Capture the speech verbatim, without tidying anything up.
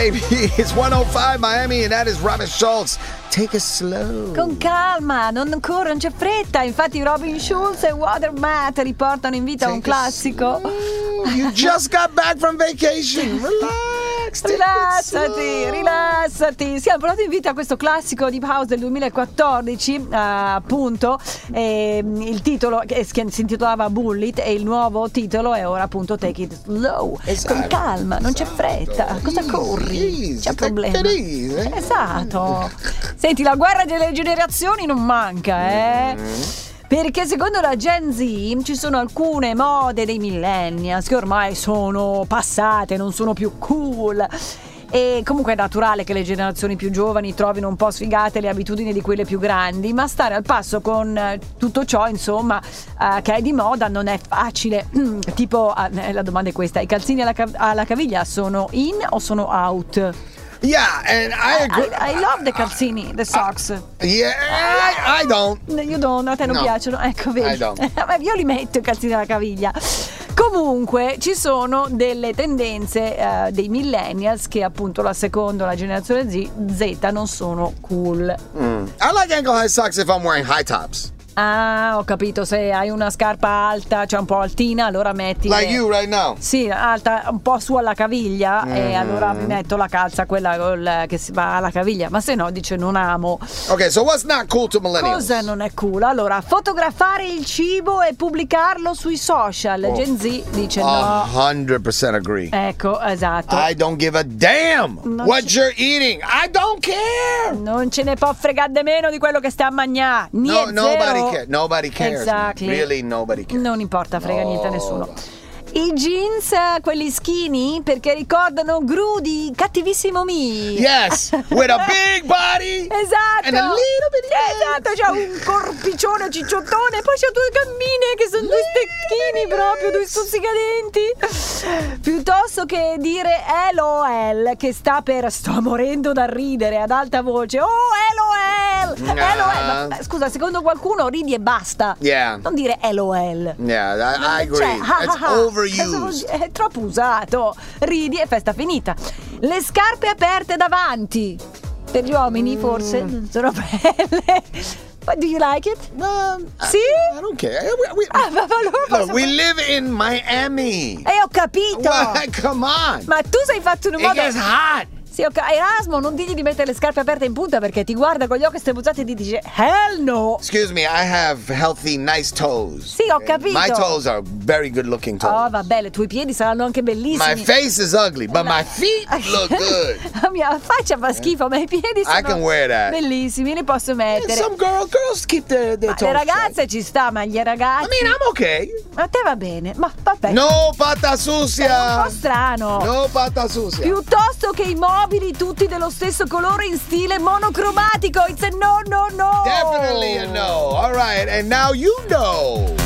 It's one oh five Miami and that is Robin Schulz. Take it slow. Con calma, non corre, non c'è fretta. Infatti Robin Schulz e Watermat riportano in vita Take un classico. You just got back from vacation. Relax. Rilassati, rilassati. Siamo portati in vita questo classico Deep House del duemilaquattordici, uh, appunto. E, il titolo che si intitolava Bullet e il nuovo titolo è ora appunto Take It Slow. Esatto. Con calma, non c'è fretta. Cosa corri? C'è problema. Esatto. Senti, la guerra delle generazioni non manca, eh? Perché secondo la Gen Z ci sono alcune mode dei millennials che ormai sono passate, non sono più cool. E comunque è naturale che le generazioni più giovani trovino un po' sfigate le abitudini di quelle più grandi, ma stare al passo con eh, tutto ciò, insomma, eh, che è di moda non è facile. Tipo, eh, la domanda è questa: i calzini alla, cav- alla caviglia sono in o sono out? Yeah, and I agree. I, I love the calzini, the socks. Uh, yeah, I, I don't. You don't, a te non no. piacciono? Ecco, vedi. I don't. Io li metto i calzini alla caviglia. Comunque ci sono delle tendenze uh, dei millennials che appunto la seconda, la generazione Z, Z non sono cool. Mm. I like ankle high socks if I'm wearing high tops. Ah, ho capito, se hai una scarpa alta, cioè un po' altina, allora metti Like le... you right now. Sì, alta, un po' su alla caviglia, mm. e allora mi metto la calza, quella col, che si va alla caviglia, ma se no dice non amo. Ok, so what's not cool to millennials? Cosa non è cool? Allora, fotografare il cibo e pubblicarlo sui social. Oh. Gen Z dice no. one hundred percent agree. Ecco, esatto. I don't give a damn non what c- you're eating. I don't care. Non ce ne può fregare di meno di quello che stai a mangiare. No, nobody cares. Nobody cares. Exactly. Really, nobody cares. Non importa, frega no. niente a nessuno. I jeans, quelli skinny, perché ricordano Gru di Cattivissimo Me. Yes, with a big body. Esatto. And a little bit of Esatto, c'ha un corpiccione cicciottone, poi c'ha due cammine che sono due stecchini proprio, due stuzzicadenti. Piuttosto che dire LOL, che sta per sto morendo da ridere ad alta voce. Oh, LOL. Nah. LOL. Ma, scusa, secondo qualcuno ridi e basta. Yeah. Non dire LOL. Yeah, I, I agree. Cioè, ah, It's ah, ah. overused. È troppo usato. Ridi e festa finita. Le scarpe aperte davanti. Per gli uomini forse mm. sono belle. But do you like it? Um, sì? I, I don't care. We, we, ah, ma allora look, we live in Miami. E eh, ho capito. Well, come on. Ma tu sei fatto in un modo... It gets hot. Sì, ok, Erasmo, non digli di mettere le scarpe aperte in punta perché ti guarda con gli occhi strabuzzati e ti dice hell no. Excuse me, I have healthy, nice toes. Sì, ho capito. My toes are very good looking toes. Oh, vabbè, i tuoi piedi saranno anche bellissimi. My face is ugly, but my feet look good. La mia faccia fa schifo, ma i piedi sono I can wear that. bellissimi, li posso mettere. Yeah, some girl, girls keep their, their ma toes le ragazze shut. ci sta, ma gli ragazzi... I mean, I'm okay. A te va bene, ma vabbè. No pata sucia. È un po' strano. No pata sucia. Piuttosto che i mobili tutti dello stesso colore in stile monocromatico. It's a no, no, no. Definitely a no. All right, and now you know.